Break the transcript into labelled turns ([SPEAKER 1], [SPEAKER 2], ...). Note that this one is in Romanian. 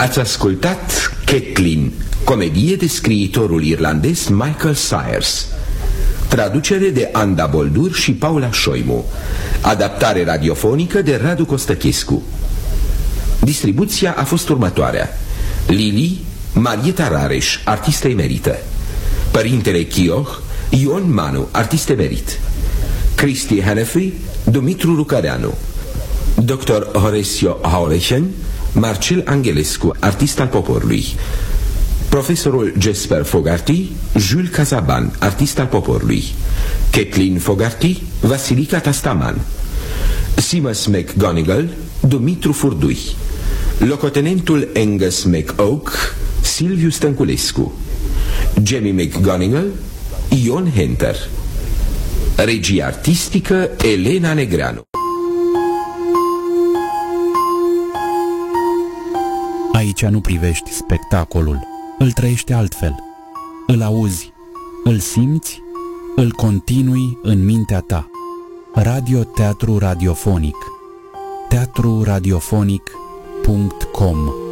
[SPEAKER 1] Ați ascultat Kathleen, comedie de scriitorul irlandez Michael Sayers. Traducere de Anda Boldur și Paula Șoimu. Adaptare radiofonică de Radu Costăchescu. Distribuția a fost următoarea: Lili, Marieta Rareș, artistă emerită; Părintele Chioh, Ion Manu, artist emerit; Cristi Hanefi, Dumitru Lucăreanu; Dr. Horacio Haulechen, Marcel Angelescu, artist al poporului; Profesorul Jesper Fogarty, Jules Cazaban, artist al poporului; Kathleen Fogarty, Vasilica Tastaman; Seamus McGonigal, Dumitru Furdui; locotenentul Angus McOak, Silviu Stănculescu; Jamie McGonigal, Ion Henter; regie artistică Elena Negreanu.
[SPEAKER 2] Aici nu privești spectacolul, îl trăiești altfel, îl auzi, îl simți, îl continui în mintea ta. Radio-teatru radiofonic. teatruradiofonic.com